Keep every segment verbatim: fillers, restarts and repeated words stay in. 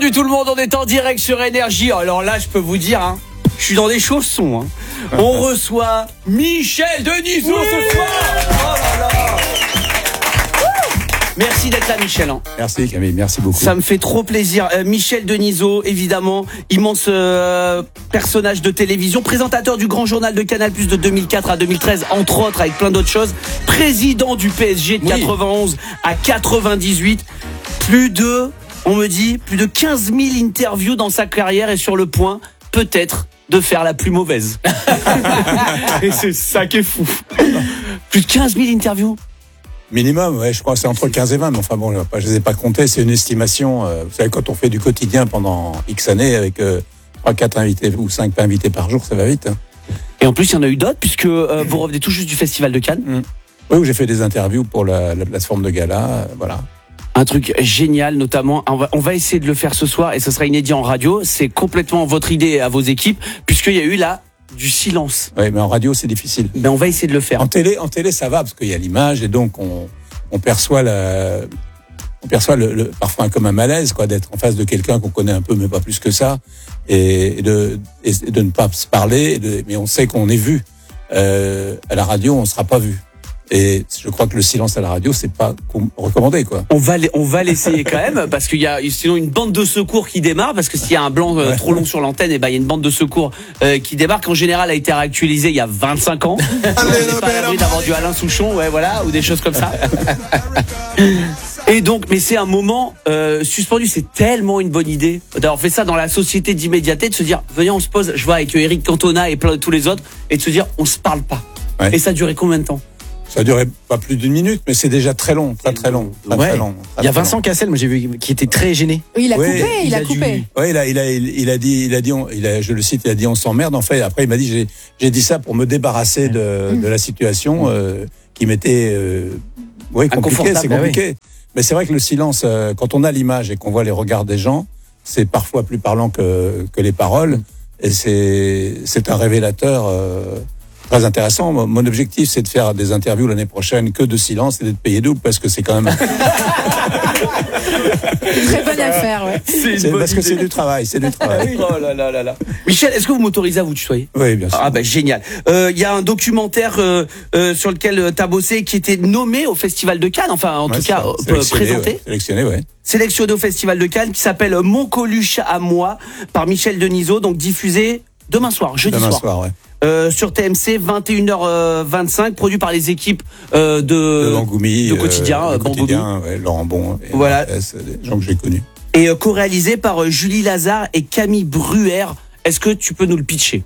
Salut tout le monde, on est en direct sur Énergie. Alors là, je peux vous dire, hein, je suis dans des chaussons. Hein. On reçoit Michel Denisot oui ce soir. Oh là là. Merci d'être là, Michel. Hein. Merci Camille, merci beaucoup. Ça me fait trop plaisir. Euh, Michel Denisot, évidemment, immense euh, personnage de télévision, présentateur du Grand Journal de Canal+ de deux mille quatre à deux mille treize, entre autres, avec plein d'autres choses. Président du P S G de oui. quatre-vingt-onze à quatre-vingt-dix-huit. Plus de, on me dit, plus de quinze mille interviews dans sa carrière et sur le point, peut-être, de faire la plus mauvaise. Et c'est ça qui est fou. Plus de quinze mille interviews. Minimum, ouais, je crois que c'est entre quinze et vingt, mais enfin bon, je ne les ai pas comptés, c'est une estimation. Euh, vous savez, quand on fait du quotidien pendant X années avec euh, trois quatre invités ou cinq invités par jour, ça va vite. Hein. Et en plus, il y en a eu d'autres, puisque euh, vous revenez tout juste du Festival de Cannes. Mmh. Oui, où j'ai fait des interviews pour la, la plateforme de gala, euh, voilà. Un truc génial, notamment, on va, on va essayer de le faire ce soir, et ce sera inédit en radio, c'est complètement votre idée à vos équipes, puisqu'il y a eu là du silence. Oui, mais en radio, c'est difficile. Ben, on va essayer de le faire. En télé, en télé, ça va, parce qu'il y a l'image, et donc on, on perçoit la, on perçoit le, le, parfois comme un malaise, quoi, d'être en face de quelqu'un qu'on connaît un peu, mais pas plus que ça, et, et de, et de ne pas se parler, de, mais on sait qu'on est vu. Euh, à la radio, on ne sera pas vu. Et je crois que le silence à la radio, c'est pas recommandé, quoi. On va, on va l'essayer quand même, parce qu'il y a sinon une bande de secours qui démarre, parce que s'il y a un blanc euh, ouais. trop long sur l'antenne, et ben il y a une bande de secours euh, qui débarque. En général, a été réactualisée il y a vingt-cinq ans. On n'est pas à l'abri d'avoir du Alain Souchon, ouais, voilà, ou des choses comme ça. Et donc, mais c'est un moment euh, suspendu. C'est tellement une bonne idée d'avoir fait ça dans la société d'immédiateté, de se dire, venez, on se pose. Je vois avec Eric Cantona et plein de tous les autres, et de se dire, on se parle pas. Ouais. Et ça a duré combien de temps? Ça a duré pas plus d'une minute, mais c'est déjà très long, très très long. Très, ouais. très long très, il y a Vincent Cassel, moi j'ai vu, qui était très gêné. Oui, il a oui, coupé, il, il a, a coupé. Dû... Oui, il a, il a, il, il a dit, il a dit, on, il a, je le cite, il a dit, on s'emmerde. En fait, après, il m'a dit, j'ai, j'ai dit ça pour me débarrasser de, de la situation euh, qui m'était, euh, oui, compliquée. C'est compliqué. Ah, oui. Mais c'est vrai que le silence, euh, quand on a l'image et qu'on voit les regards des gens, c'est parfois plus parlant que, que les paroles, et c'est, c'est un révélateur. Euh, Très intéressant. Mon objectif, c'est de faire des interviews l'année prochaine que de silence et d'être payé double, parce que c'est quand même... Très bonne affaire, ouais. C'est c'est parce idée. que c'est du travail, c'est du travail. Oh là là là là. Michel, est-ce que vous m'autorisez à vous tutoyer? Oui, bien sûr. Ah ben génial. Il euh, y a un documentaire euh, euh, sur lequel tu as bossé qui était nommé au Festival de Cannes, enfin en ouais, tout cas euh, présenté. Ouais. Sélectionné, ouais. Sélectionné au Festival de Cannes, qui s'appelle Mon Coluche à moi, par Michel Denisot, donc diffusé demain soir, jeudi demain soir. soir ouais. Euh, sur T M C, vingt et une heures vingt-cinq, produit par les équipes euh, de, de Bangoumi, de quotidien, euh, quotidien ouais, Laurent Bon, et voilà. S, des gens que j'ai connus. Et euh, co-réalisé par euh, Julie Lazare et Camille Bruer. Est-ce que tu peux nous le pitcher?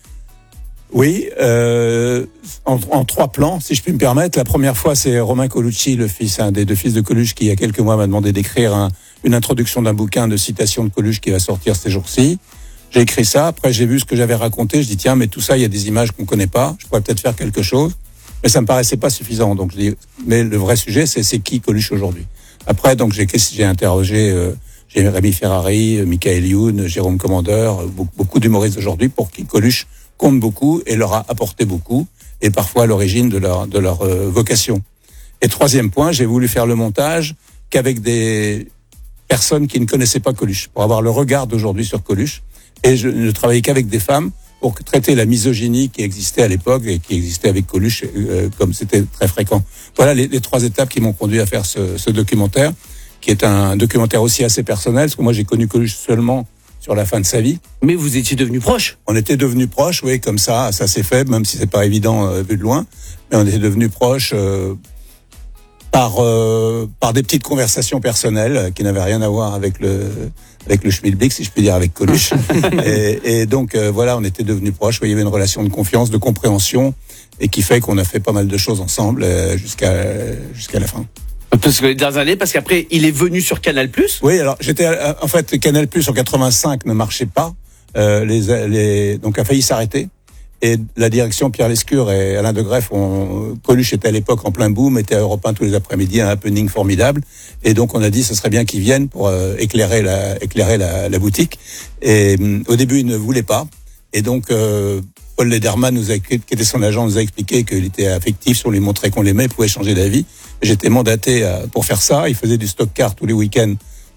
Oui, euh, en, en trois plans, si je puis me permettre. La première fois, c'est Romain Colucci, le fils, un des deux fils de Coluche, qui il y a quelques mois m'a demandé d'écrire un, une introduction d'un bouquin de citations de Coluche qui va sortir ces jours-ci. J'ai écrit ça, après j'ai vu ce que j'avais raconté, je dis tiens, mais tout ça, il y a des images qu'on connaît pas, je pourrais peut-être faire quelque chose, mais ça me paraissait pas suffisant. Donc je dis, mais le vrai sujet, c'est c'est qui Coluche aujourd'hui. Après, donc j'ai j'ai interrogé euh, j'ai Rémi Ferrari, euh, Michael Youn, Jérôme Commandeur, euh, beaucoup, beaucoup d'humoristes aujourd'hui pour qui Coluche compte beaucoup et leur a apporté beaucoup, et parfois à l'origine de leur de leur euh, vocation. Et troisième point, j'ai voulu faire le montage qu'avec des personnes qui ne connaissaient pas Coluche, pour avoir le regard d'aujourd'hui sur Coluche. Et je ne travaillais qu'avec des femmes pour traiter la misogynie qui existait à l'époque et qui existait avec Coluche, euh, comme c'était très fréquent. Voilà les, les trois étapes qui m'ont conduit à faire ce, ce documentaire, qui est un documentaire aussi assez personnel, parce que moi j'ai connu Coluche seulement sur la fin de sa vie. Mais vous étiez devenus proches. On était devenus proches, oui, comme ça, ça s'est fait, même si c'est pas évident euh, vu de loin, mais on était devenus proches euh, par euh, par des petites conversations personnelles euh, qui n'avaient rien à voir avec le avec le schmilblick, si je puis dire, avec Coluche. et, et donc, euh, voilà, on était devenus proches. Il y avait une relation de confiance, de compréhension, et qui fait qu'on a fait pas mal de choses ensemble euh, jusqu'à jusqu'à la fin. Parce que les dernières années, parce qu'après, il est venu sur Canal+. Oui, alors, j'étais, en fait, Canal+, en quatre-vingt-cinq ne marchait pas. Euh, les, les, donc, a failli s'arrêter. Et la direction, Pierre Lescure et Alain de Greff, on, Coluche était à l'époque en plein boom, était à Europe un tous les après-midi, un happening formidable. Et donc on a dit ce serait bien qu'ils viennent pour euh, éclairer la, éclairer la, la boutique. Et euh, au début ils ne voulaient pas. Et donc euh, Paul Lederman, nous a, qui était son agent, nous a expliqué qu'il était affectif, si on lui montrait qu'on l'aimait, il pouvait changer d'avis. J'étais mandaté à, pour faire ça. Il faisait du stock car tous les week-ends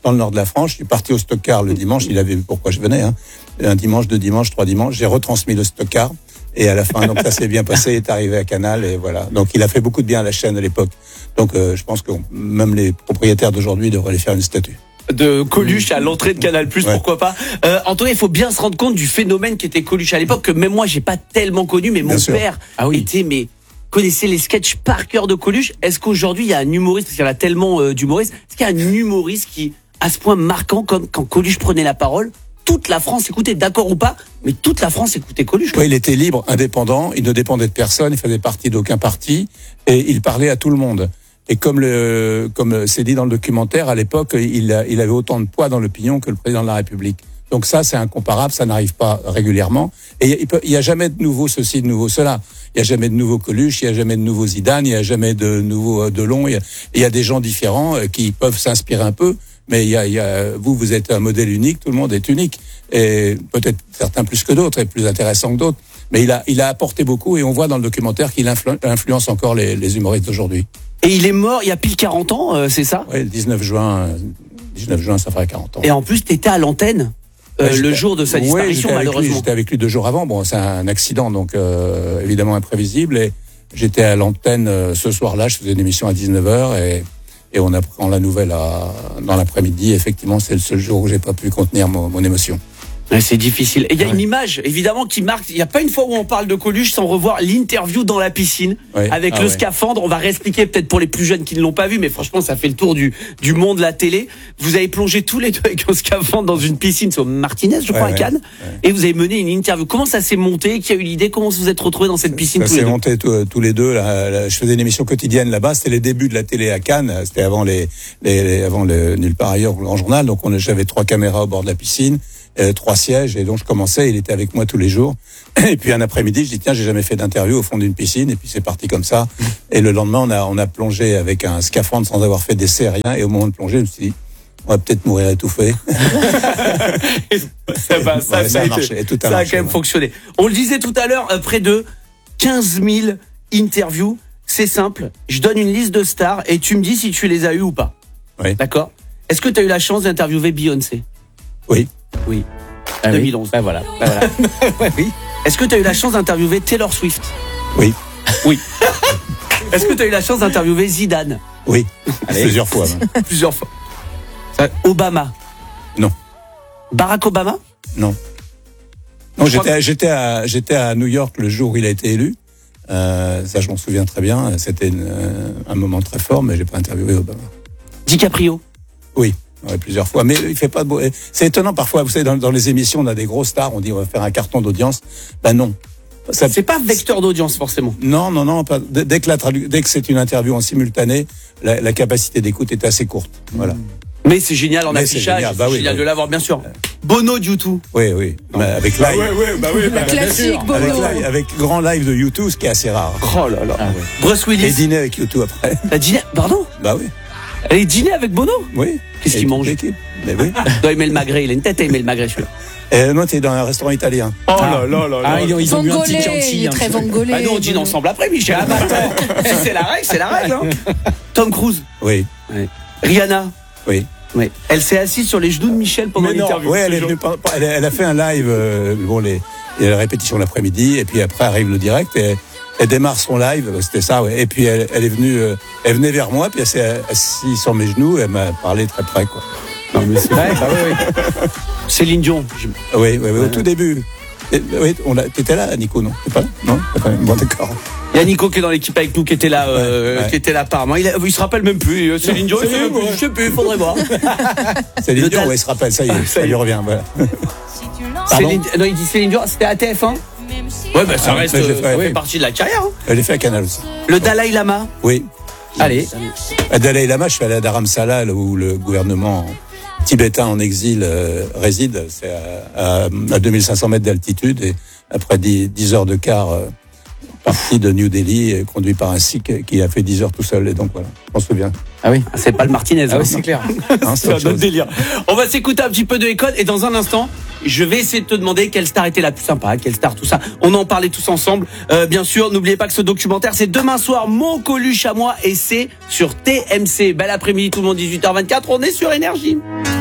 dans le nord de la France. Je suis parti au Stock-Car le dimanche. Il avait vu pourquoi je venais. Hein. Un dimanche, deux dimanches, trois dimanches. J'ai retransmis le Stock-Car. Et à la fin, donc ça s'est bien passé. Il est arrivé à Canal et voilà. Donc il a fait beaucoup de bien à la chaîne à l'époque. Donc euh, je pense que même les propriétaires d'aujourd'hui devraient aller faire une statue. De Coluche à l'entrée de Canal+, Ouais. pourquoi pas. Euh, Antoine, il faut bien se rendre compte du phénomène qui était Coluche à l'époque, que même moi, j'ai pas tellement connu, mais mon Bien sûr. père Ah oui. était, mais connaissait les sketchs par cœur de Coluche. Est-ce qu'aujourd'hui, il y a un humoriste, parce qu'il y en a tellement euh, d'humoristes, est-ce qu'il y a un humoriste qui, à ce point marquant, comme quand Coluche prenait la parole, toute la France écoutait, d'accord ou pas, mais toute la France écoutait Coluche. Ouais, il était libre, indépendant, il ne dépendait de personne, il faisait partie d'aucun parti et il parlait à tout le monde. Et comme le, comme c'est dit dans le documentaire, à l'époque, il, a- il avait autant de poids dans l'opinion que le président de la République. Donc ça, c'est incomparable, ça n'arrive pas régulièrement. Et il peut- il y a jamais de nouveau ceci, de nouveau cela. Il y a jamais de nouveau Coluche, il y a jamais de nouveau Zidane, il y a jamais de nouveau euh, Delon. Il y a, il y a des gens différents euh, qui peuvent s'inspirer un peu. Mais il y a, il y a, vous, vous êtes un modèle unique, tout le monde est unique. Et peut-être certains plus que d'autres et plus intéressants que d'autres. Mais il a, il a apporté beaucoup et on voit dans le documentaire qu'il influ- influence encore les, les humoristes d'aujourd'hui. Et il est mort il y a pile quarante ans, euh, c'est ça? Ouais, le dix-neuf juin, euh, dix-neuf juin, ça fera quarante ans. Et en plus, t'étais à l'antenne euh, Ouais, le j'étais- jour de sa ouais, disparition, j'étais avec lui, malheureusement. J'étais avec lui deux jours avant. Bon, c'est un accident, donc euh, évidemment imprévisible. Et j'étais à l'antenne euh, ce soir-là. Je faisais une émission à dix-neuf heures et, et on apprend la nouvelle à, dans l'après-midi. Effectivement, c'est le seul jour où j'ai pas pu contenir mon, mon émotion. Ouais, c'est difficile. Et il y a une image, évidemment, qui marque. Il n'y a pas une fois où on parle de Coluche sans revoir l'interview dans la piscine, Ouais. avec Ah le ouais. scaphandre. On va réexpliquer peut-être pour les plus jeunes qui ne l'ont pas vu, mais franchement, ça fait le tour du, du monde, la télé. Vous avez plongé tous les deux avec un scaphandre dans une piscine, c'est au Martinez, je crois, Ouais, à Cannes. ouais. Et vous avez mené une interview. Comment ça s'est monté? Qui a eu l'idée? Comment vous vous êtes retrouvés dans cette piscine Ça tous les s'est deux? monté tous- tous les deux. Là, là, je faisais une émission quotidienne là-bas. C'était les débuts de la télé à Cannes. C'était avant les, les, les- avant le nulle part ailleurs, le Grand Journal. Donc on, j'avais trois caméras au bord de la piscine, euh, trois sièges, et donc je commençais. Il était avec moi tous les jours. Et puis un après-midi, je dis tiens, j'ai jamais fait d'interview au fond d'une piscine. Et puis c'est parti comme ça. Et le lendemain, on a on a plongé avec un scaphandre sans avoir fait d'essai, rien. Et au moment de plonger, je me suis dit on va peut-être mourir étouffé. ça va, ça, Ouais, ça a été- marché, tout a ça a marché, quand même ouais. fonctionné. On le disait tout à l'heure, euh, près de quinze mille interviews. C'est simple. Je donne une liste de stars et tu me dis si tu les as eues ou pas. Oui. D'accord? Est-ce que tu as eu la chance d'interviewer Beyoncé? Oui. Oui. Ah oui. deux mille onze. Bah voilà. Bah voilà. Ouais, oui. Est-ce que tu as eu la chance d'interviewer Taylor Swift? Oui. Oui. Est-ce que tu as eu la chance d'interviewer Zidane? Oui. Allez. Plusieurs fois. même. Plusieurs fois. Obama? Non. Barack Obama? Non. Non, Je crois j'étais, à- j'étais à, j'étais à New York le jour où il a été élu. Euh, ça, je m'en souviens très bien. C'était une, euh, un moment très fort, mais j'ai pas interviewé Obama. DiCaprio? Oui, ouais, plusieurs fois. Mais il fait pas de beau. C'est étonnant parfois. Vous savez, dans, dans les émissions, on a des grosses stars. On dit on va faire un carton d'audience. Ben non. Ça, C'est pas vecteur d'audience forcément. non, non, non. Pas, dès, dès que la tradu- dès que c'est une interview en simultané, la, la capacité d'écoute est assez courte. Voilà. Mais c'est génial en Mais c'est affichage. génial, C'est bah oui, génial bah de oui. l'avoir, bien sûr. Bono du tout. Oui, oui. Bah, avec live. Le classique Bono. Avec, live, avec grand live de YouTube, ce qui est assez rare. Oh là là. Ah ouais. Bruce Et Willis. dîner avec YouTube après. T'as dîné. Pardon? Bah oui. Elle est dîné avec Bono? Oui. Qu'est-ce Et qu'il toute mange? l'équipe. Mais oui. Il doit aimer le magret. Il a une tête à aimer le magret, celui-là. Euh, non, t'es dans un restaurant italien. Oh là là là Ah, ils, ont- ils ont mis un petit Vongolais, Chianti. il est un très petit truc. vongolais. Ah nous on dîne Bono. ensemble après, Michel. Ah bah attends. Si c'est la règle, c'est la règle. Hein. Tom Cruise. Oui. Rihanna. Oui. Oui. Elle s'est assise sur les genoux de Michel pendant l'interview. Ouais, elle est venue. par- par- Elle a, elle a fait un live. Euh, bon, les, il y a la répétition l'après-midi, et puis après arrive le direct. Et elle démarre son live. C'était ça. Ouais. Et puis elle, elle est venue. euh, elle venait vers moi, puis elle s'est assise sur mes genoux. Et elle m'a parlé très près, quoi. Ouais, bah oui, oui. Céline Dion. Je- Oui, oui, oui, au tout début. Et, oui, on a, t'étais là, Nico, non? T'es pas là? Non? Pas bon, d'accord. Il y a Nico qui est dans l'équipe avec nous, qui était là, euh, Ouais, ouais. qui était là apparemment. Il, a- il se rappelle même plus. Euh, Céline Dion, il fait, je sais plus, il faudrait voir. C'est Le l'idiot, dal- ouais, il se rappelle, ça y est, Ah, ça ça y est. lui revient, voilà. Céline, non, il dit Céline Dion, c'était à T F un. Ouais, bah ça Ah, reste mais j'ai euh, fait- fait partie de la carrière. Hein. Elle est fait à Canal aussi. Le Dalai Lama. Oui. Allez. À Dalai Lama, je suis allé à Dharamsala, là où le gouvernement tibétain en exil euh, réside. C'est à, à, à deux mille cinq cents mètres d'altitude, et après dix heures de car, euh, parti de New Delhi, et conduit par un Sikh qui a fait dix heures tout seul. Et donc voilà, on se souvient. Ah oui. Ah, c'est pas le Martinez. Ah hein. oui, c'est clair. Hein, C'est un autre autre chose. délire. On va s'écouter un petit peu de École et dans un instant, je vais essayer de te demander quelle star était la plus sympa, quelle star, tout ça. On en parlait tous ensemble. Euh, bien sûr, n'oubliez pas que ce documentaire, c'est demain soir, Mon Coluche à moi, et c'est sur T M C. Bel après-midi, tout le monde, dix-huit heures vingt-quatre. On est sur Énergie.